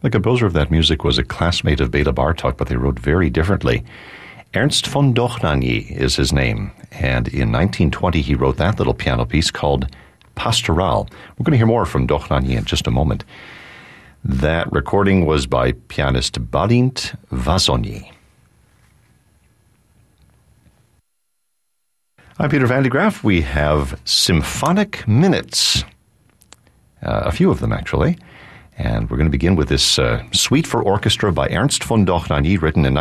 The composer of that music was a classmate of Bela Bartok, but they wrote very differently. Ernst von Dochnanyi is his name, and in 1920 he wrote that little piano piece called Pastoral. We're going to hear more from Dochnanyi in just a moment. That recording was by pianist Balint Vazonyi. I'm Peter Van de Graaff. We have symphonic minutes, a few of them actually. And we're going to begin with this Suite for Orchestra by Ernst von Dochnanyi, written in